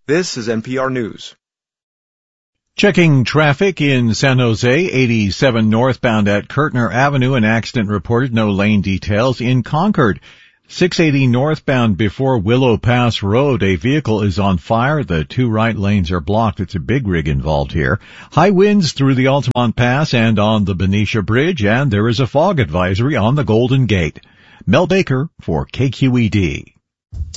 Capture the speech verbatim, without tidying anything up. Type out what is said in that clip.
This is N P R News. Checking traffic in San Jose, eighty-seven northbound at Kirtner Avenue, an accident reported, no lane details. In Concord, six eighty northbound before Willow Pass Road, a vehicle is on fire. The two right lanes are blocked. It's a big rig involved here. High winds through the Altamont Pass and on the Benicia Bridge, and there is a fog advisory on the Golden Gate. Mel Baker for K Q E D.